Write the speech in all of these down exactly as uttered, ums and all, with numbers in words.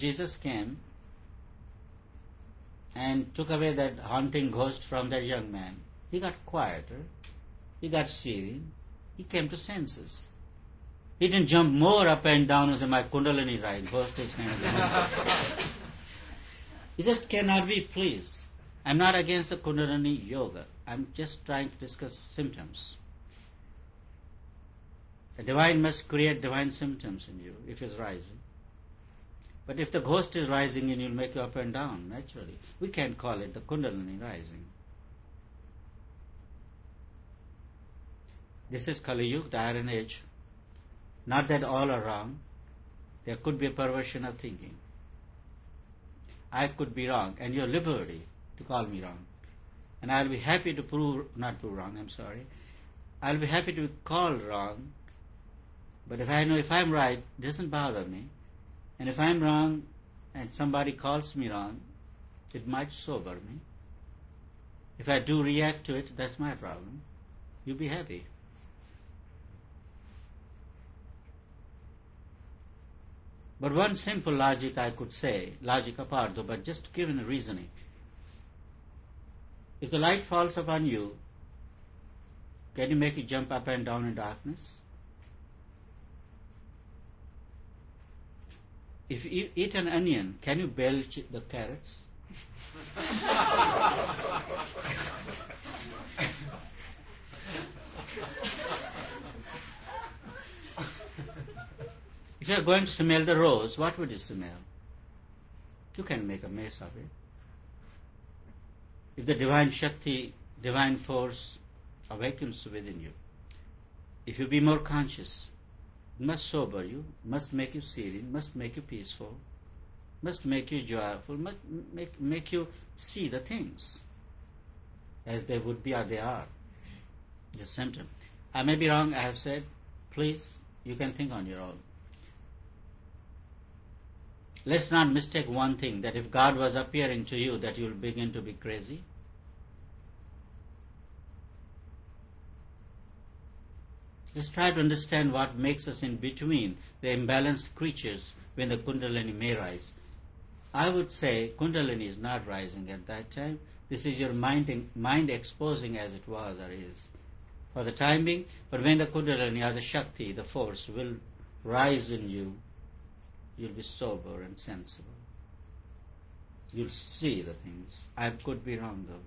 Jesus came and took away that haunting ghost from that young man. He got quieter. He got serene. He came to senses. He didn't jump more up and down and say, my kundalini rise, burst his hand. He just cannot be pleased. I'm not against the kundalini yoga. I'm just trying to discuss symptoms. The divine must create divine symptoms in you if it's rising. But if the ghost is rising, and you'll make you up and down, naturally. We can't call it the kundalini rising. This is Kali Yuga, the Iron Age. Not that all are wrong. There could be a perversion of thinking. I could be wrong, and you're liberty to call me wrong. And I'll be happy to prove, not prove wrong, I'm sorry. I'll be happy to be called wrong. But if I know if I'm right, it doesn't bother me. And if I'm wrong and somebody calls me wrong, it might sober me. If I do react to it, that's my problem. You'll be happy. But one simple logic I could say, logic apart though, but just given a reasoning. If the light falls upon you, can you make it jump up and down in darkness? If you eat an onion, can you belch the carrots? If you are going to smell the rose, what would you smell? You can make a mess of it. If the divine Shakti, divine force awakens within you, if you be more conscious, it must sober you, must make you serene, must make you peaceful, must make you joyful, must make, make you see the things as they would be or they are. The symptom. I may be wrong, I have said, please, you can think on your own. Let's not mistake one thing, that if God was appearing to you, that you will begin to be crazy. Let's try to understand what makes us in between the imbalanced creatures when the Kundalini may rise. I would say Kundalini is not rising at that time. This is your mind, mind exposing as it was or is for the time being. But when the Kundalini or the Shakti, the force, will rise in you, you'll be sober and sensible. You'll see the things. I could be wrong though.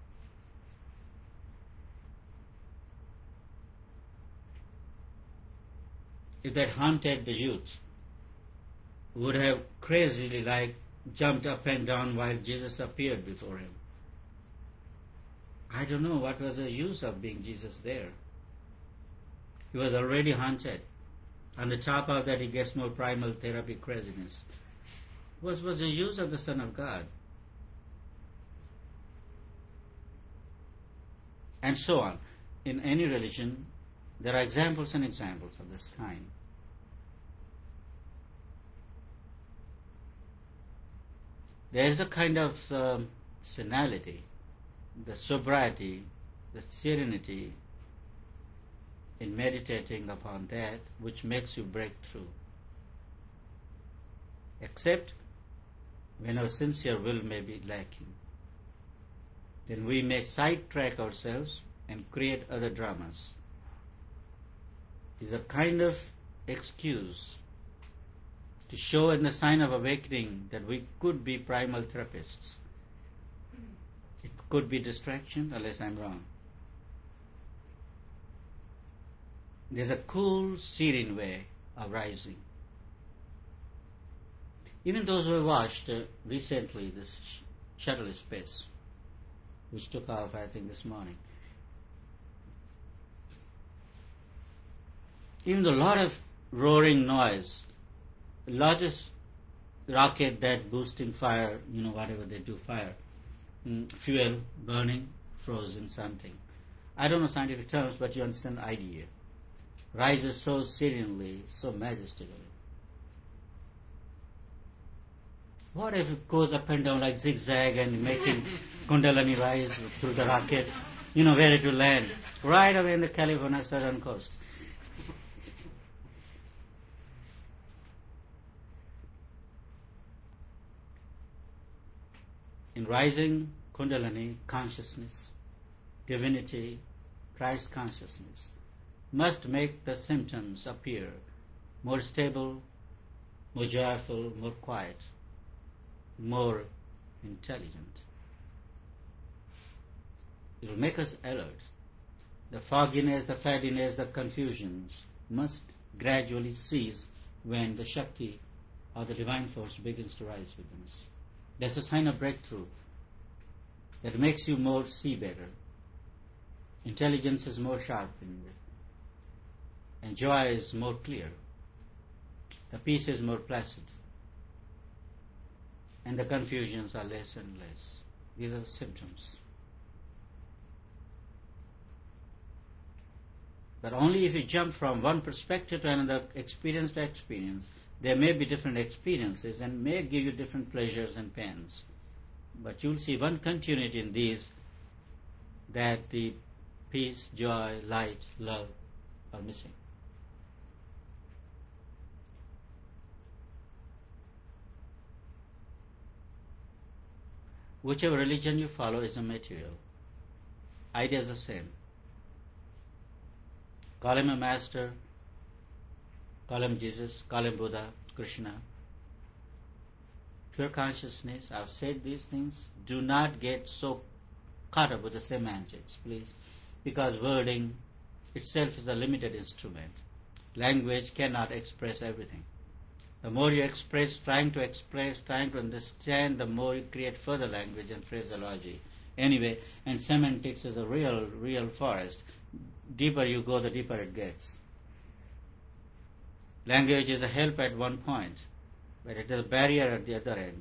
If that haunted the youth would have crazily like jumped up and down while Jesus appeared before him, I don't know what was the use of being Jesus there. He was already haunted. On the top of that, he gets more primal therapy craziness. What was the use of the Son of God? And so on. In any religion, there are examples and examples of this kind. There is a kind of um, senility, the sobriety, the serenity in meditating upon that which makes you break through. Except when our sincere will may be lacking. Then we may sidetrack ourselves and create other dramas. It is a kind of excuse to show in the sign of awakening that we could be primal therapists. It could be distraction, unless I'm wrong. There's a cool, serene way of rising. Even those who watched uh, recently this sh- shuttle space, which took off, I think, this morning. Even the lot of roaring noise, the largest rocket that boosting fire, you know, whatever they do, fire, mm, fuel, burning, frozen, something. I don't know scientific terms, but you understand the idea. Rises so serenely, so majestically. What if it goes up and down like zigzag and making Kundalini rise through the rockets? You know where it will land? Right away in the California southern coast. in rising Kundalini consciousness, divinity, Christ consciousness, must make the symptoms appear more stable, more joyful, more quiet, more intelligent. It will make us alert. The fogginess, the fadiness, the confusions must gradually cease when the Shakti or the divine force begins to rise within us. That's a sign of breakthrough that makes you more see better. Intelligence is more sharpened, and joy is more clear. The peace is more placid, and the confusions are less and less. These are the symptoms. But only if you jump from one perspective to another, experience to experience. There may be different experiences and may give you different pleasures and pains. But you'll see one continuity in these, that the peace, joy, light, love are missing. Whichever religion you follow is immaterial. Idea is the same. Call him a master, call him Jesus, call him Buddha, Krishna. Pure consciousness, I've said these things. Do not get so caught up with the semantics, please, because wording itself is a limited instrument. Language cannot express everything. The more you express, trying to express, trying to understand, the more you create further language and phraseology. Anyway, and semantics is a real, real forest. Deeper you go, the deeper it gets. Language is a help at one point, but it is a barrier at the other end.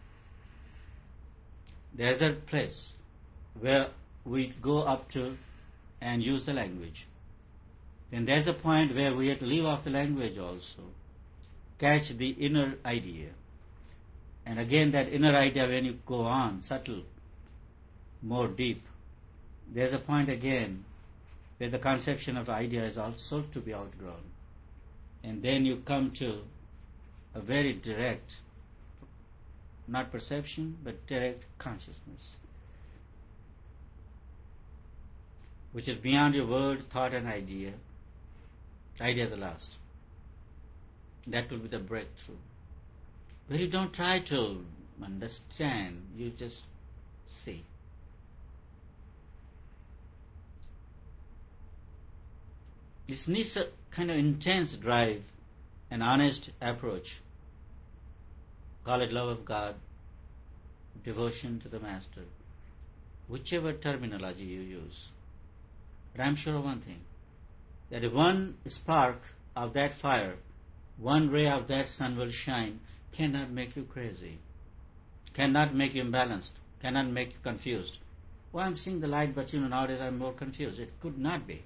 There's a place where we go up to and use the language. Then there's a point where we have to leave off the language also, catch the inner idea. And again, that inner idea, when you go on, subtle, more deep, there's a point again where the conception of idea is also to be outgrown. And then you come to a very direct, not perception, but direct consciousness, which is beyond your word, thought, and idea. Idea is the last. That will be the breakthrough. But you don't try to understand, you just see. This needs a kind of intense drive, an honest approach. Call it love of God, devotion to the Master, whichever terminology you use. But I'm sure of one thing, that if one spark of that fire, one ray of that sun will shine, cannot make you crazy, cannot make you imbalanced, cannot make you confused. Well, I'm seeing the light, but you know, nowadays I'm more confused. It could not be.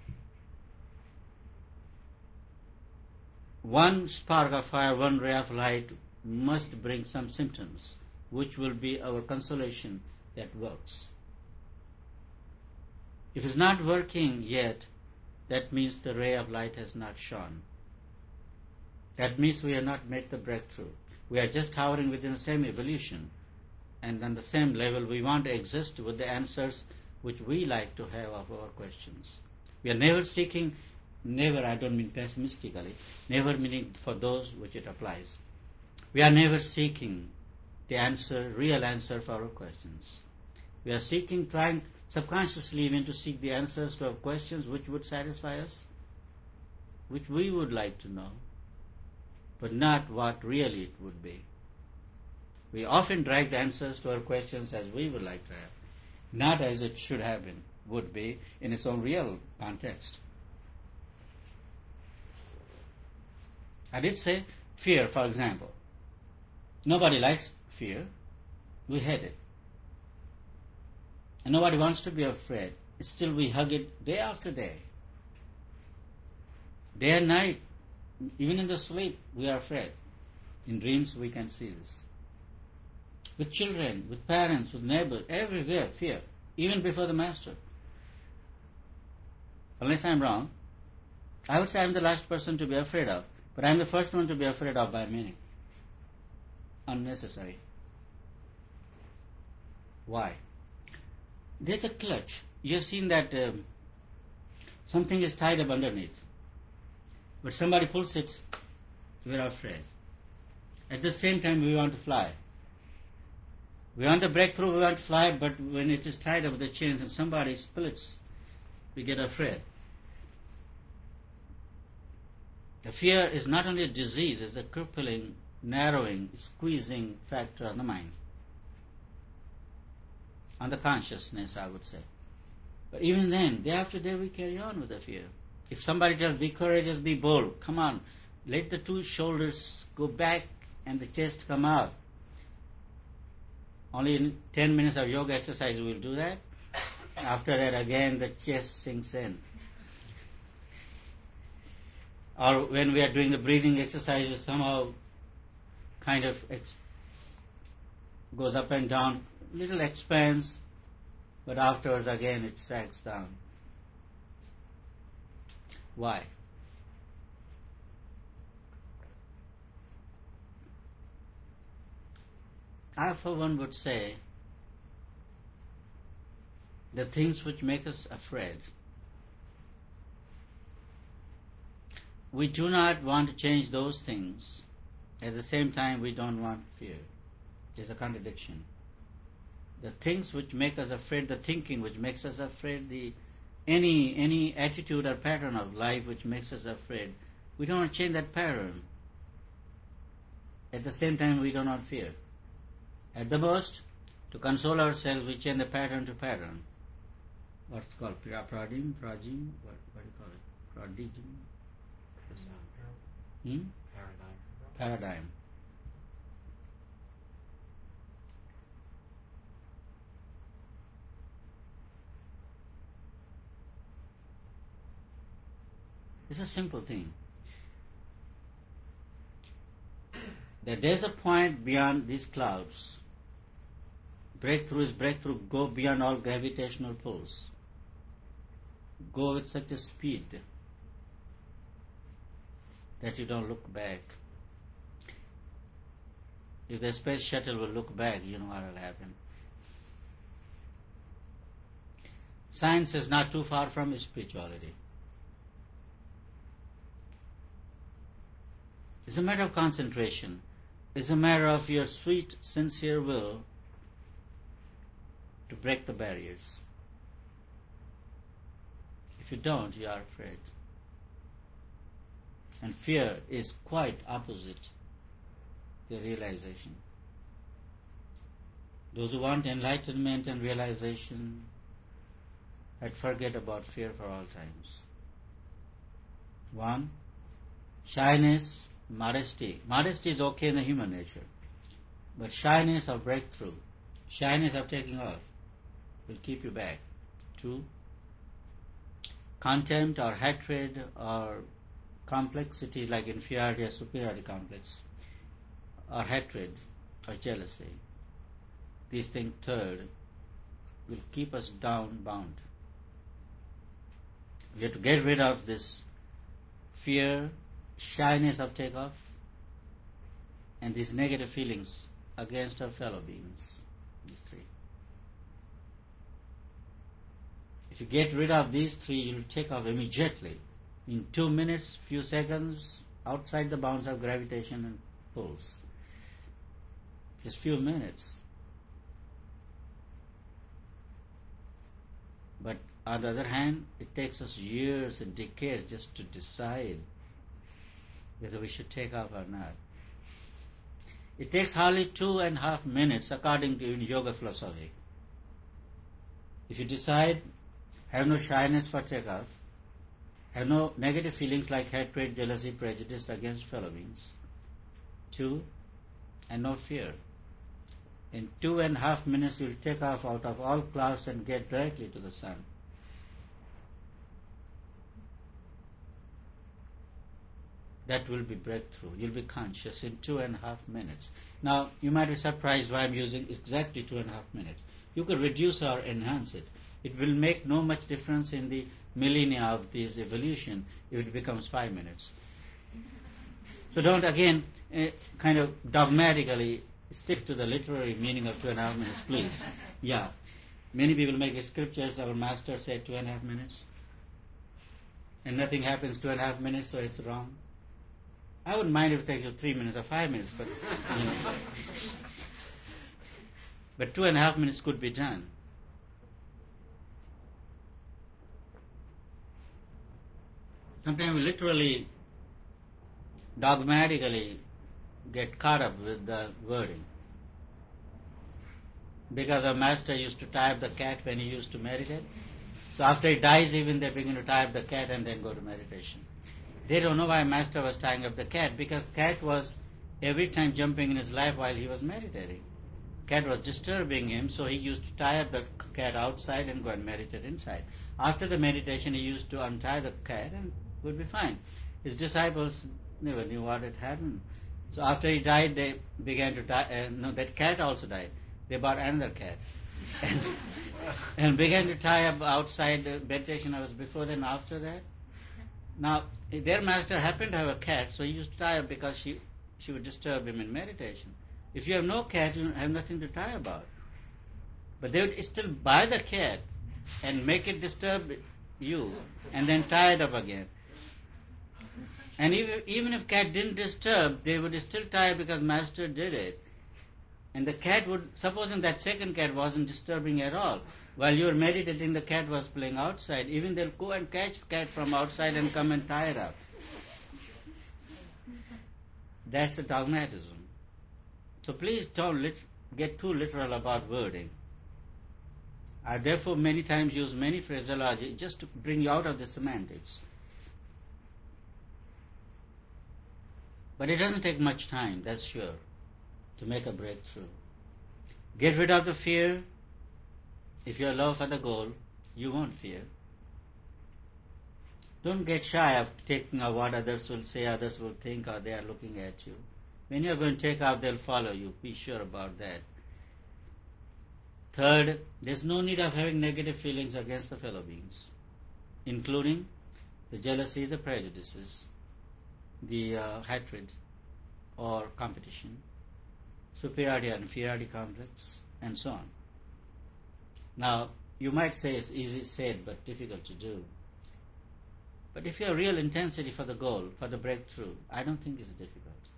One spark of fire, one ray of light must bring some symptoms, which will be our consolation that works. If it's not working yet, that means the ray of light has not shone. That means we have not made the breakthrough. We are just hovering within the same evolution, and on the same level we want to exist with the answers which we like to have of our questions. We are never seeking, never, I don't mean pessimistically, never meaning for those which it applies. We are never seeking the answer, real answer for our questions. We are seeking, trying subconsciously even to seek the answers to our questions which would satisfy us, which we would like to know, but not what really it would be. We often drag the answers to our questions as we would like to have, not as it should have been, would be in its own real context. I did say fear, for example. Nobody likes fear. We hate it. And nobody wants to be afraid. Still we hug it day after day. Day and night, even in the sleep, we are afraid. In dreams we can see this. With children, with parents, with neighbors, everywhere, fear. Even before the Master. Unless I am wrong, I would say I am the last person to be afraid of. But I am the first one to be afraid of by many. Unnecessary. Why? There's a clutch. You've seen that um, something is tied up underneath. But somebody pulls it, we're afraid. At the same time, we want to fly. We want a breakthrough, we want to fly, but when it is tied up with the chains and somebody splits, we get afraid. The fear is not only a disease, it's a crippling, narrowing, squeezing factor on the mind, on the consciousness, I would say. But even then, day after day, we carry on with the fear. If somebody tells, be courageous, be bold, come on, let the two shoulders go back and the chest come out. Only in ten minutes of yoga exercise we will do that. After that, again, the chest sinks in. Or when we are doing the breathing exercises, somehow kind of ex- goes up and down, little expands, but afterwards again it sags down. Why? I, for one, would say the things which make us afraid, we do not want to change those things. At the same time, we don't want fear. There's a contradiction. The things which make us afraid, the thinking which makes us afraid, the any any attitude or pattern of life which makes us afraid, we don't want to change that pattern. At the same time, we do not fear. At the most, to console ourselves, we change the pattern to pattern. What's called pradim, prajim, what, what do you call it? Pradigim? Hmm? Paradigm. Paradigm. It's a simple thing. That there's a point beyond these clouds. Breakthrough is breakthrough. Go beyond all gravitational pulls. Go with such a speed that you don't look back. If the space shuttle will look back, you know what will happen. Science is not too far from spirituality. It's a matter of concentration. It's a matter of your sweet, sincere will to break the barriers. If you don't, you are afraid. And fear is quite opposite the realization. Those who want enlightenment and realization had forget about fear for all times. One, shyness, modesty. Modesty is okay in the human nature, but shyness of breakthrough, shyness of taking off will keep you back. Two, contempt or hatred or complexity like inferiority or superiority complex, or hatred or jealousy. These things, third, will keep us down bound. We have to get rid of this fear, shyness of takeoff, and these negative feelings against our fellow beings. These three. If you get rid of these three, you'll take off immediately. In two minutes, few seconds, outside the bounds of gravitation and pulls. Just few minutes. But on the other hand, it takes us years and decades just to decide whether we should take off or not. It takes hardly two and a half minutes according to yoga philosophy. If you decide, have no shyness for takeoff, have no negative feelings like hatred, jealousy, prejudice against fellow beings. Two, and no fear. In two and a half minutes you will take off out of all clouds and get directly to the sun. That will be breakthrough. You'll be conscious in two and a half minutes. Now, you might be surprised why I'm using exactly two and a half minutes. You could reduce or enhance it. It will make no much difference in the millennia of this evolution if it becomes five minutes. So don't again uh, kind of dogmatically Stick to the literary meaning of two and a half minutes, please. Yeah. Many people make scriptures. Our master said two and a half minutes. And nothing happens two and a half minutes, so it's wrong. I wouldn't mind if it takes you three minutes or five minutes, but you know. But two and a half minutes could be done. Sometimes we literally, dogmatically get caught up with the wording. Because our master used to tie up the cat when he used to meditate. So after he dies, even they begin to tie up the cat and then go to meditation. They don't know why master was tying up the cat, because cat was every time jumping in his life while he was meditating. Cat was disturbing him, so he used to tie up the cat outside and go and meditate inside. After the meditation, he used to untie the cat and would be fine. His disciples never knew what had happened. So after he died, they began to tie, uh, no, that cat also died. They bought another cat. And, and began to tie up outside the meditation hours before then, after that. Now, their master happened to have a cat, so he used to tie up because she, she would disturb him in meditation. If you have no cat, you have nothing to tie about. But they would still buy the cat and make it disturb you and then tie it up again. And even, even if cat didn't disturb, they would still tie it because master did it. And the cat would, supposing that second cat wasn't disturbing at all, while you were meditating, the cat was playing outside. Even they'll go and catch the cat from outside and come and tie it up. That's the dogmatism. So please don't lit- get too literal about wording. I therefore many times use many phraseology just to bring you out of the semantics. But it doesn't take much time, that's sure, to make a breakthrough. Get rid of the fear. If you are love for the goal, you won't fear. Don't get shy of taking out what others will say, others will think, or they are looking at you. When you are going to take out, they'll follow you. Be sure about that. Third, there's no need of having negative feelings against the fellow beings, including the jealousy, the prejudices, the uh, hatred or competition, superiority and inferiority complex, and so on. Now, you might say it's easy said but difficult to do. But if you have real intensity for the goal, for the breakthrough, I don't think it's difficult.